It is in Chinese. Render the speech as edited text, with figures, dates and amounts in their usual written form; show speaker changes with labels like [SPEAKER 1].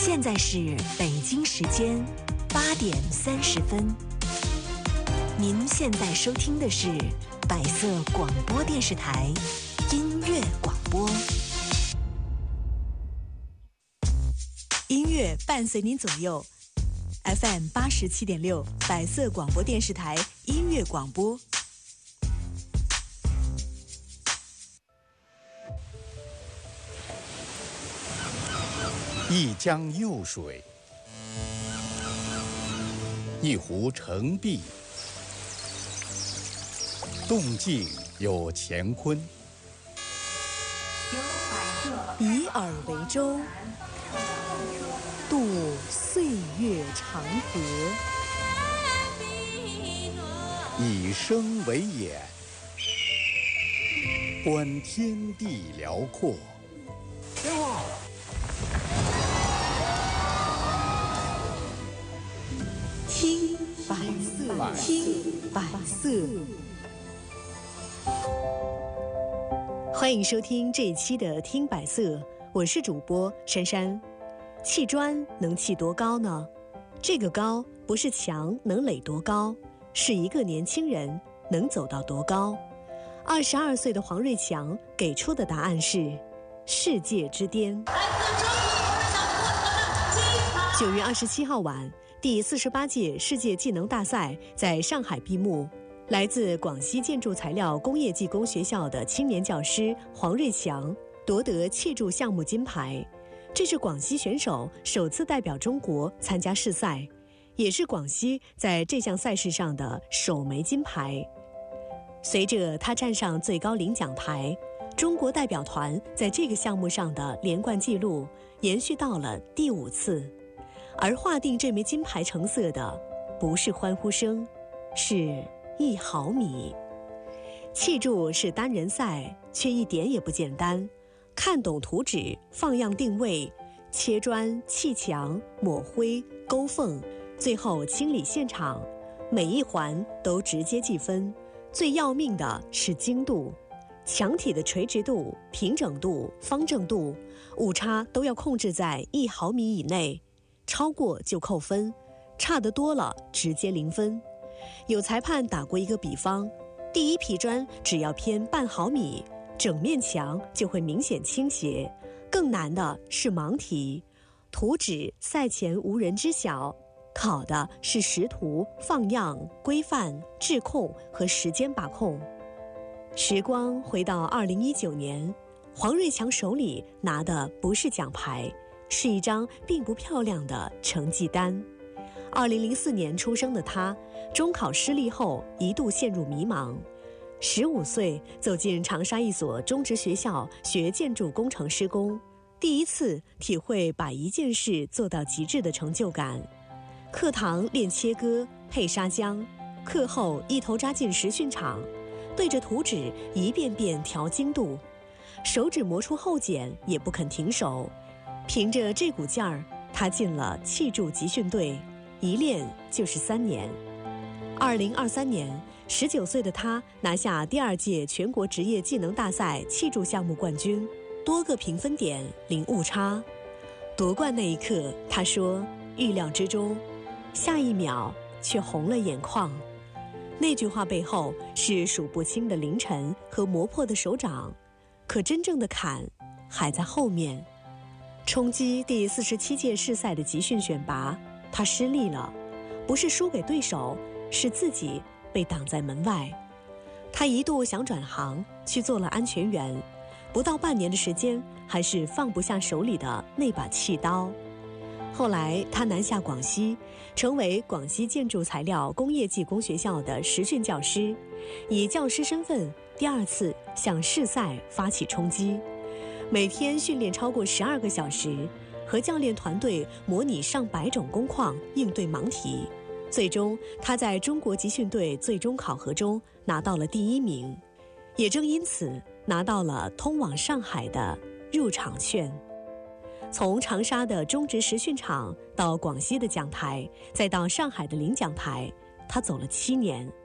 [SPEAKER 1] 现在是北京时间8:30。您现在收听的是百色广播电视台音乐广播。音乐伴随您左右 ，FM 87.6，百色广播电视台音乐广播。
[SPEAKER 2] 一江幼水，一湖澄碧，动静有乾坤。
[SPEAKER 1] 以尔为舟，渡岁月长河；
[SPEAKER 2] 以声为眼，观天地辽阔。
[SPEAKER 1] 听百色，听百色。欢迎收听这一期的《听百色》，我是主播珊珊。砌砖能砌多高呢？这个高不是墙能垒多高，是一个年轻人能走到多高。22岁的黄瑞强给出的答案是世界之巅。9月27号晚，第48届世界技能大赛在上海闭幕。来自广西建筑材料工业技工学校的青年教师黄瑞强夺得砌筑项目金牌，这是广西选手首次代表中国参加世赛，也是广西在这项赛事上的首枚金牌。随着他站上最高领奖台，中国代表团在这个项目上的连冠纪录延续到了第5次。而划定这枚金牌成色的不是欢呼声，是1毫米。砌筑是单人赛，却一点也不简单。看懂图纸，放样定位，切砖、砌墙、抹灰、勾缝，最后清理现场，每一环都直接计分。最要命的是精度，墙体的垂直度、平整度、方正度，误差都要控制在1毫米以内。超过就扣分，差得多了直接0分。有裁判打过一个比方，第一批砖只要偏半毫米，整面墙就会明显倾斜。更难的是盲题，图纸赛前无人知晓，考的是识图、放样、规范、质控和时间把控。时光回到2019年，黄瑞强手里拿的不是奖牌，是一张并不漂亮的成绩单。2004年出生的他，中考失利后一度陷入迷茫。15岁走进长沙一所中职学校学建筑工程施工，第一次体会把一件事做到极致的成就感。课堂练切割、配砂浆，课后一头扎进实训场，对着图纸一遍遍调精度，手指磨出厚茧也不肯停手。凭着这股劲儿，他进了砌筑集训队，一练就是3年。2023年，19岁的他拿下第2届全国职业技能大赛砌筑项目冠军，多个评分点零误差。夺冠那一刻，他说：“预料之中。”下一秒却红了眼眶。那句话背后是数不清的凌晨和磨破的手掌，可真正的坎还在后面。冲击第47届世赛的集训选拔，他失利了，不是输给对手，是自己被挡在门外。他一度想转行去做了安全员，不到半年的时间，还是放不下手里的那把砌刀。后来他南下广西，成为广西建筑材料工业技工学校的实训教师，以教师身份第2次向世赛发起冲击。每天训练超过12个小时，和教练团队模拟上百种工况，应对盲题。最终，他在中国集训队最终考核中拿到了第1名，也正因此拿到了通往上海的入场券。从长沙的中职实训场到广西的讲台，再到上海的领奖台，他走了7年。